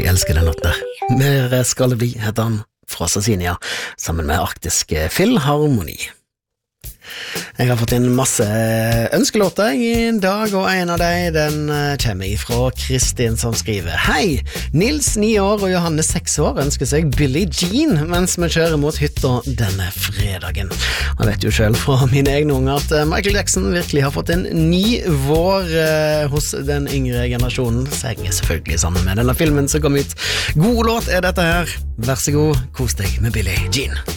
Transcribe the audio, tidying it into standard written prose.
Jeg elsker den låten der. Mer skal det bli, heter han, fra Sassinia, sammen med Arktisk Filharmoni. Jeg har fått inn masse ønskelåter i dag, og en av dem, den kommer fra Kristin som skriver: Hei, Nils 9 år og Johanne 6 år ønsker seg Billie Jean mens vi kjører mot hytta denne fredagen. Jeg vet jo selv fra mine egne unger at Michael Jackson virkelig har fått en ny vår hos den yngre generasjonen, så jeg er selvfølgelig sammen med denne filmen som kom ut. God låt er dette her. Vær så god, kos deg med Billie Jean.